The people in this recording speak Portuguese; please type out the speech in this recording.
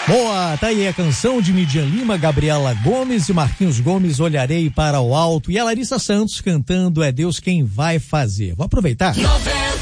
Boa, tá aí a canção de Midian Lima, Gabriela Gomes e Marquinhos Gomes, Olharei para o Alto, e a Larissa Santos cantando É Deus Quem Vai Fazer. Vou aproveitar.